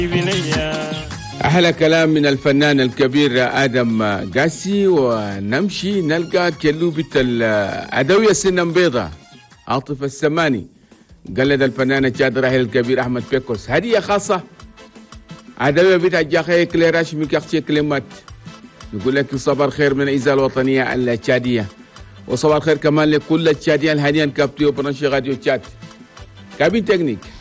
أحلى كلام من الفنان الكبير آدم قاسي. ونمشي نلقى كلوبة العدوية سنن بيضة عاطف السماني قلد الفنان الشاعر الراحل الكبير أحمد بيكوس. هدية خاصة عدوية بتاع جاخي كليراش ميكاختي كلمات يقول لك صباح الخير من الإذاعة الوطنية التشادية، وصباح الخير كمان لكل التشادية الهادية كابتيو برنشي راديو تشاد. كابين تكنيك